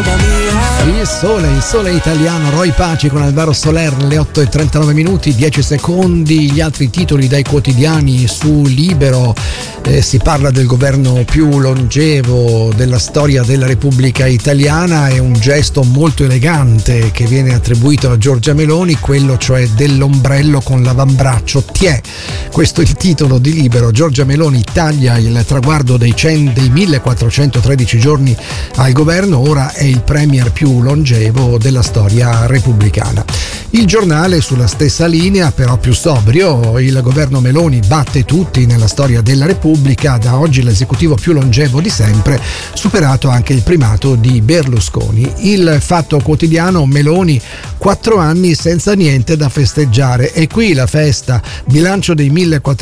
roba mia. Il sole italiano, Roy Paci con Alvaro Soler, le 8:39 minuti, 10 secondi, gli altri titoli dai quotidiani su Libero. Si parla del governo più longevo della storia della Repubblica Italiana, è un gesto molto elegante che viene attribuito a Giorgia Meloni, quello cioè dell'ombrello con l'avambraccio. Questo è il titolo di Libero. Giorgia Meloni taglia il traguardo dei 1413 giorni al governo, ora è il premier più longevo della storia repubblicana. Il Giornale sulla stessa linea, però più sobrio: il governo Meloni batte tutti nella storia della Repubblica, da oggi l'esecutivo più longevo di sempre, superato anche il primato di Berlusconi. Il Fatto Quotidiano: Meloni 4 anni senza niente da festeggiare, e qui la festa, bilancio dei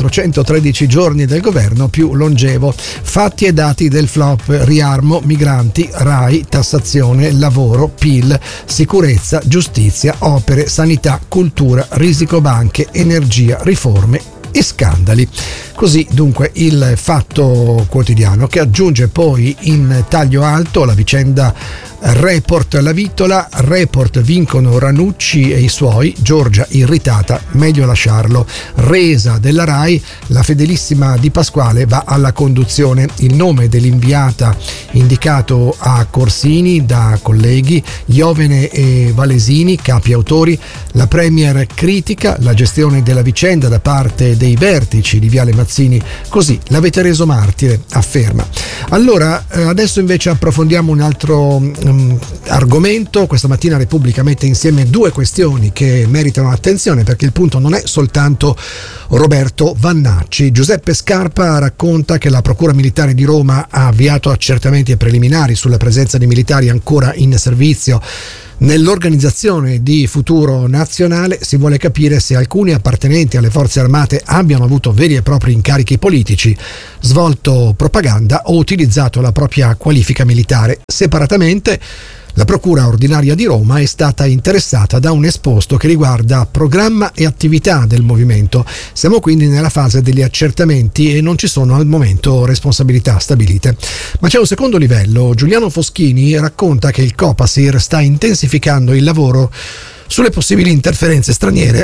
1413 giorni del governo più longevo, fatti e dati del flop: riarmo, migranti, RAI, tassazione, lavoro, PIL, sicurezza, giustizia, opere, sanità, cultura, risico banche, energia, riforme e scandali. Così dunque il Fatto Quotidiano, che aggiunge poi in taglio alto la vicenda Report La Vittola. Report vincono Ranucci e i suoi, Giorgia irritata, meglio lasciarlo. Resa della RAI, la fedelissima Di Pasquale va alla conduzione. Il nome dell'inviata indicato a Corsini da colleghi, Iovene e Valesini, capi autori. La premier critica la gestione della vicenda da parte dei vertici di Viale Mazzini, così l'avete reso martire, afferma. Allora, adesso invece approfondiamo un altro argomento. Questa mattina Repubblica mette insieme due questioni che meritano attenzione, perché il punto non è soltanto Roberto Vannacci. Giuseppe Scarpa racconta che la Procura Militare di Roma ha avviato accertamenti preliminari sulla presenza di militari ancora in servizio nell'organizzazione di Futuro Nazionale. Si vuole capire se alcuni appartenenti alle forze armate abbiano avuto veri e propri incarichi politici, svolto propaganda o utilizzato la propria qualifica militare. Separatamente, la Procura Ordinaria di Roma è stata interessata da un esposto che riguarda programma e attività del movimento. Siamo quindi nella fase degli accertamenti e non ci sono al momento responsabilità stabilite. Ma c'è un secondo livello. Giuliano Foschini racconta che il Copasir sta intensificando il lavoro sulle possibili interferenze straniere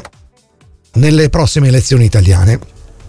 nelle prossime elezioni italiane.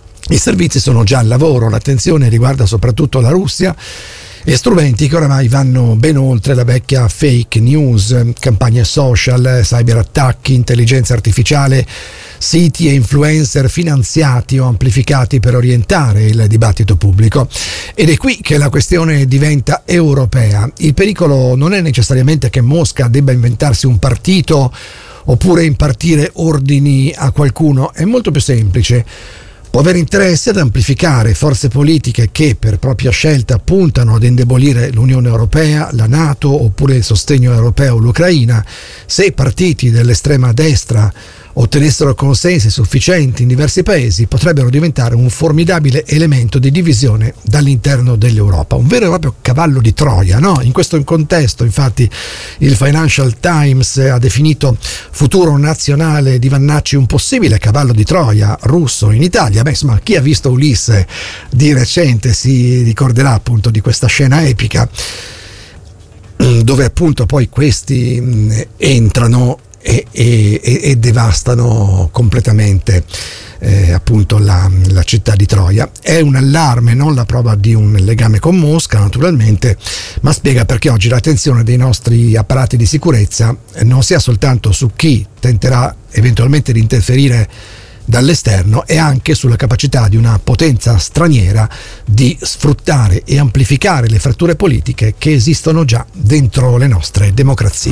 I servizi sono già al lavoro, l'attenzione riguarda soprattutto la Russia e strumenti che oramai vanno ben oltre la vecchia fake news, campagne social, cyberattacchi, intelligenza artificiale, siti e influencer finanziati o amplificati per orientare il dibattito pubblico. Ed è qui che la questione diventa europea. Il pericolo non è necessariamente che Mosca debba inventarsi un partito oppure impartire ordini a qualcuno, è molto più semplice. Può avere interesse ad amplificare forze politiche che per propria scelta puntano ad indebolire l'Unione Europea, la NATO oppure il sostegno europeo all'Ucraina. Se partiti dell'estrema destra ottenessero consensi sufficienti in diversi paesi, potrebbero diventare un formidabile elemento di divisione dall'interno dell'Europa, un vero e proprio cavallo di Troia, no? In questo contesto, infatti, il Financial Times ha definito Futuro Nazionale di Vannacci un possibile cavallo di Troia russo in Italia. Beh, insomma, chi ha visto Ulisse di recente si ricorderà appunto di questa scena epica dove appunto poi questi entrano e devastano completamente appunto la città di Troia. È un allarme, non la prova di un legame con Mosca naturalmente, ma spiega perché oggi l'attenzione dei nostri apparati di sicurezza non sia soltanto su chi tenterà eventualmente di interferire dall'esterno, e anche sulla capacità di una potenza straniera di sfruttare e amplificare le fratture politiche che esistono già dentro le nostre democrazie.